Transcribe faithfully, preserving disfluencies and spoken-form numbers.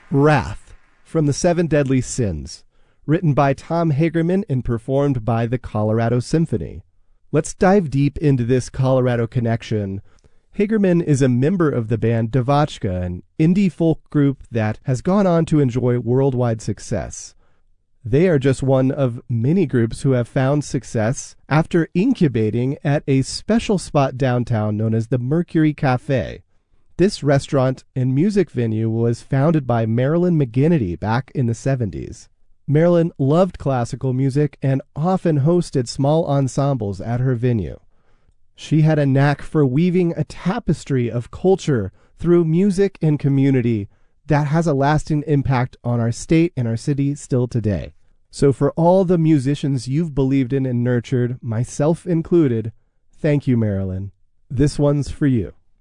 Wrath from the Seven Deadly Sins, written by Tom Hagerman and performed by the Colorado Symphony. Let's dive deep into this Colorado connection. Hagerman is a member of the band Devotchka, an indie folk group that has gone on to enjoy worldwide success. They are just one of many groups who have found success after incubating at a special spot downtown known as the Mercury Cafe. This restaurant and music venue was founded by Marilyn McGinnity back in the seventies. Marilyn loved classical music and often hosted small ensembles at her venue. She had a knack for weaving a tapestry of culture through music and community that has a lasting impact on our state and our city still today. So for all the musicians you've believed in and nurtured, myself included, thank you, Marilyn. This one's for you.